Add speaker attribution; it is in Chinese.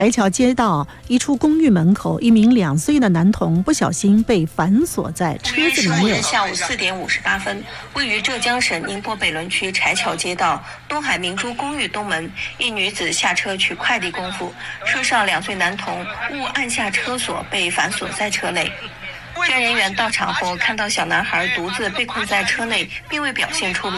Speaker 1: 白桥街道一处公寓门口，一名2岁的男童不小心被反锁在车子里面。
Speaker 2: 下午4点58分，位于浙江省宁波北仑区柴桥街道东海明珠公寓东门，一女子下车取快递功夫，车上2岁男童误按下车锁，被反锁在车内。救援人员到场后，看到小男孩独自被困在车内，并未表现出